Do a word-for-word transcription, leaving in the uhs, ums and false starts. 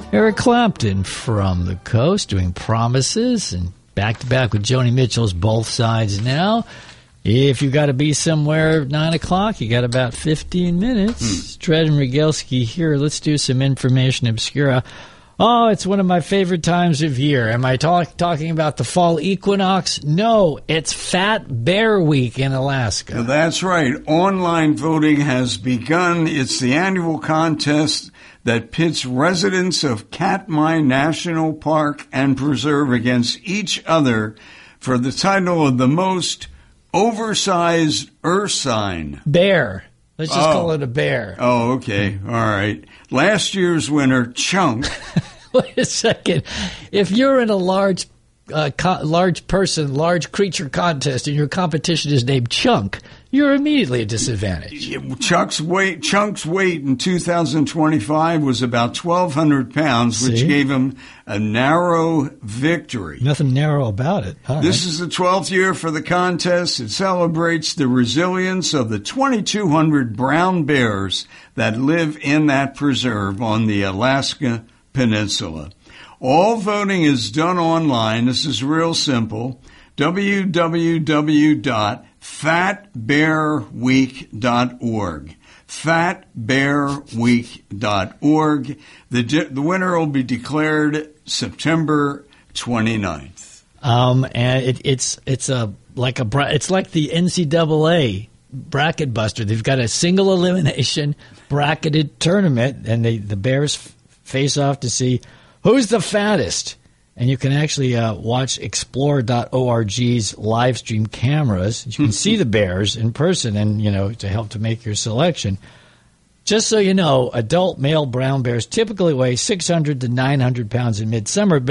Eric Clapton from the coast doing Promises, and back-to-back with Joni Mitchell's Both Sides Now. If you got to be somewhere at nine o'clock, you got about fifteen minutes. Mm. Dred and Regelski here. Let's do some information obscura. Oh, it's one of my favorite times of year. Am I talk, talking about the fall equinox? No, it's Fat Bear Week in Alaska. That's right. Online voting has begun. It's the annual contest that pits residents of Katmai National Park and Preserve against each other for the title of the most oversized ursine. Bear. Let's just oh. call it a bear. Oh, okay. All right. Last year's winner, Chunk. Wait a second. If you're in a large uh, co- large person, large creature contest and your competition is named Chunk, you're immediately at a disadvantage. Chuck's weight, Chunk's weight in two thousand twenty-five was about twelve hundred pounds, which See? gave him a narrow victory. Nothing narrow about it. All this right. is the twelfth year for the contest. It celebrates the resilience of the twenty-two hundred brown bears that live in that preserve on the Alaska Peninsula. All voting is done online. This is real simple. w w w dot fat bear week dot org. fat bear week dot org. The, the winner will be declared September twenty-ninth. Um, and it, it's it's a like a it's like the N C double A bracket buster. They've got a single elimination bracketed tournament, and they, the Bears f- face off to see who's the fattest. And you can actually uh, watch explore dot org's live stream cameras. You can see the bears in person, and you know, to help to make your selection. Just so you know, adult male brown bears typically weigh six hundred to nine hundred pounds in midsummer, but